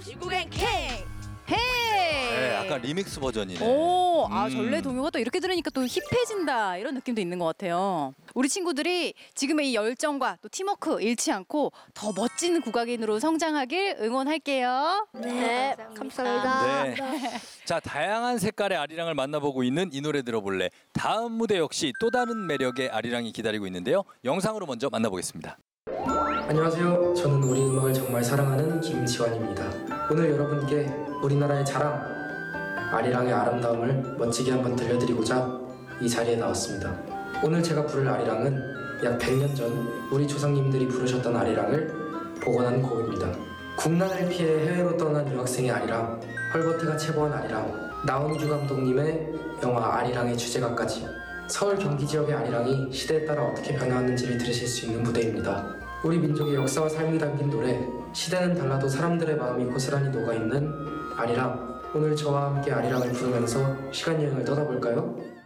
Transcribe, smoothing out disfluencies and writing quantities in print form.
지구겐 king. 네, 약간 리믹스 버전이네. 오, 전래 동요가 또 이렇게 들으니까 또 힙해진다 이런 느낌도 있는 것 같아요. 우리 친구들이 지금의 이 열정과 또 팀워크 잃지 않고 더 멋진 국악인으로 성장하길 응원할게요. 네, 감사합니다. 네. 자, 다양한 색깔의 아리랑을 만나보고 있는 이 노래 들어볼래. 다음 무대 역시 또 다른 매력의 아리랑이 기다리고 있는데요. 영상으로 먼저 만나보겠습니다. 안녕하세요. 저는 우리 음악을 정말 사랑하는 김지환입니다. 오늘 여러분께 우리나라의 자랑, 아리랑의 아름다움을 멋지게 한번 들려드리고자 이 자리에 나왔습니다. 오늘 제가 부를 아리랑은 약 100년 전 우리 조상님들이 부르셨던 아리랑을 복원한 곡입니다. 국난을 피해 해외로 떠난 유학생의 아리랑, 헐버트가 체보한 아리랑, 나훈규 감독님의 영화 아리랑의 주제가까지 서울 경기 지역의 아리랑이 시대에 따라 어떻게 변화하는지를 들으실 수 있는 무대입니다. 우리 민족의 역사와 삶이 담긴 노래, 시대는 달라도 사람들의 마음이 고스란히 녹아있는 아리랑. 오늘 저와 함께 아리랑을 부르면서 시간 여행을 떠나볼까요?